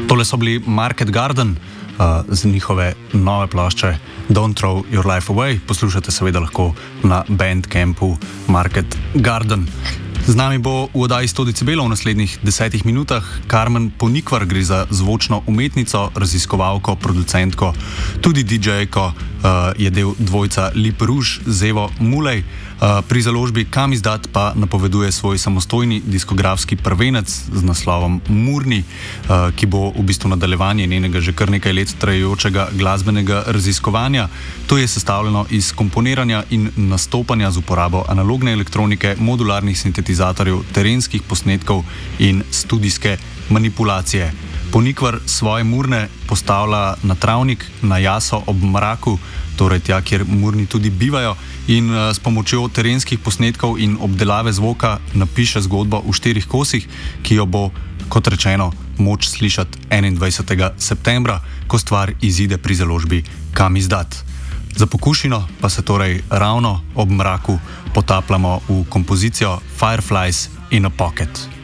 Tole so bili Market Garden z njihove nove plošče Don't Throw Your Life Away. Poslušate seveda lahko na Bandcampu Market Garden. Z nami bo v oddaji 100 decibelov v naslednjih 10 minutah Carmen Ponikvar, gre za zvočno umetnico, raziskovalko, producentko, tudi DJ-ko, je del dvojca Lip Rouge z Evo Mulej. Pri založbi Kamizdat pa napoveduje svoj samostojni diskografski prvenec z naslovom Murni, ki bo v bistvu nadaljevanje njenega že kar nekaj let trajajočega glasbenega raziskovanja. To je sestavljeno iz komponiranja in nastopanja z uporabo analogne elektronike, modularnih sintetizatorjev, terenskih posnetkov in studijske manipulacije. Ponikvar svoje Murne postavlja na travnik, na jaso ob mraku, torej tja, kjer Murni tudi bivajo, in s pomočjo terenskih posnetkov in obdelave zvoka napiše zgodbo v 4 kosih, ki jo bo, kot rečeno, moč slišati 21. septembra, ko stvar izide pri založbi Kamizdat. Za pokušino pa se torej ravno ob mraku potapljamo v kompozicijo Fireflies in a Pocket.